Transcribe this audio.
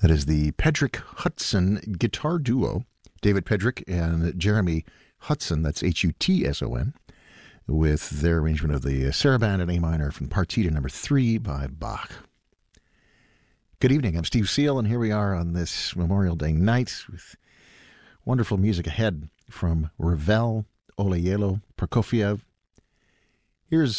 That is the Pedrick Hudson guitar duo, David Pedrick and Jeremy Hudson, that's Hutson, with their arrangement of the Sarabande in A minor from Partita number 3 by Bach. Good evening, I'm Steve Seal, and here we are on this Memorial Day night with wonderful music ahead from Ravel, Olayelo, Prokofiev. Here's